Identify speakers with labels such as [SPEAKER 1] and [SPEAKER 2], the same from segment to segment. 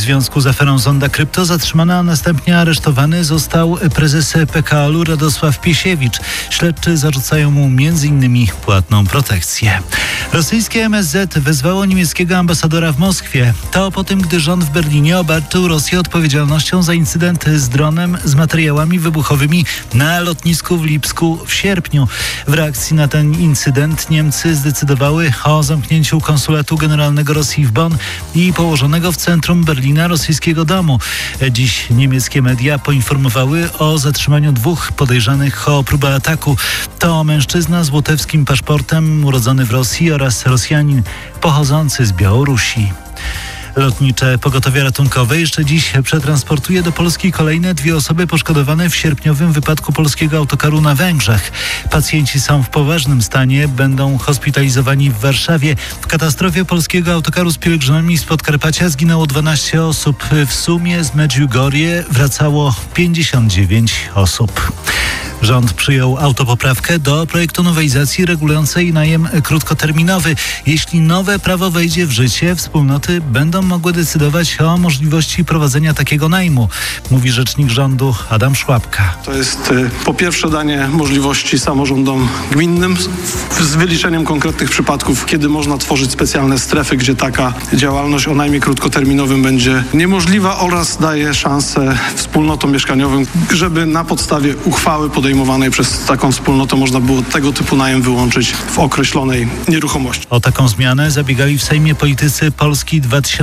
[SPEAKER 1] związku z aferą Zonda Krypto zatrzymany, a następnie aresztowany został prezes PKO-u Radosław Piesiewicz. Śledczy zarzucają mu m.in. płatną protekcję. Rosyjskie MSZ wezwało niemieckiego ambasadora w Moskwie. To po tym, gdy rząd w Berlinie obarczył Rosję odpowiedzialnością za incydent z dronem z materiałami wybuchowymi na lotnisku w Lipsku w sierpniu. W reakcji na ten incydent Niemcy zdecydowały o zamknięciu konsulatu generalnego Rosji w Bonn i położonego w centrum Berlina rosyjskiego domu. Dziś niemieckie media poinformowały o zatrzymaniu 2 podejrzanych o próbę ataku. To mężczyzna z łotewskim paszportem urodzony w Rosji oraz Rosjanin pochodzący z Białorusi. Lotnicze pogotowie ratunkowe jeszcze dziś przetransportuje do Polski kolejne 2 osoby poszkodowane w sierpniowym wypadku polskiego autokaru na Węgrzech. Pacjenci są w poważnym stanie, będą hospitalizowani w Warszawie. W katastrofie polskiego autokaru z pielgrzymami z Podkarpacia zginęło 12 osób. W sumie z Medjugorje wracało 59 osób. Rząd przyjął autopoprawkę do projektu nowelizacji regulującej najem krótkoterminowy. Jeśli nowe prawo wejdzie w życie, wspólnoty będą mogły decydować o możliwości prowadzenia takiego najmu, mówi rzecznik rządu Adam Szłapka.
[SPEAKER 2] To jest po pierwsze danie możliwości samorządom gminnym z wyliczeniem konkretnych przypadków, kiedy można tworzyć specjalne strefy, gdzie taka działalność o najmie krótkoterminowym będzie niemożliwa, oraz daje szansę wspólnotom mieszkaniowym, żeby na podstawie uchwały podejmowanej przez taką wspólnotę można było tego typu najem wyłączyć w określonej nieruchomości.
[SPEAKER 1] O taką zmianę zabiegali w Sejmie politycy Polski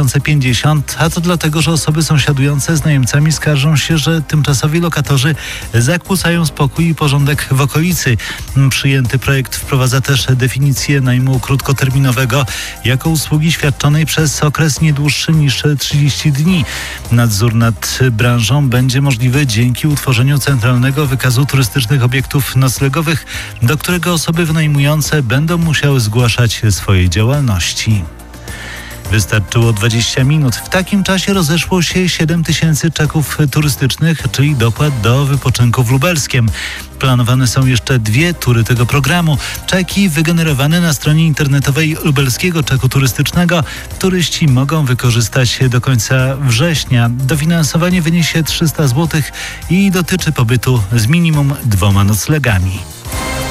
[SPEAKER 1] 2050, a to dlatego, że osoby sąsiadujące z najemcami skarżą się, że tymczasowi lokatorzy zakłócają spokój i porządek w okolicy. Przyjęty projekt wprowadza też definicję najmu krótkoterminowego jako usługi świadczonej przez okres nie dłuższy niż 30 dni. Nadzór nad branżą będzie możliwy dzięki utworzeniu centralnego wykazu turystycznych obiektów noclegowych, do którego osoby wynajmujące będą musiały zgłaszać swoje działalności. Wystarczyło 20 minut. W takim czasie rozeszło się 7 000 czeków turystycznych, czyli dopłat do wypoczynku w Lubelskiem. Planowane są jeszcze 2 tury tego programu. Czeki wygenerowane na stronie internetowej lubelskiego czeku turystycznego turyści mogą wykorzystać do końca września. Dofinansowanie wyniesie 300 zł i dotyczy pobytu z minimum 2 noclegami.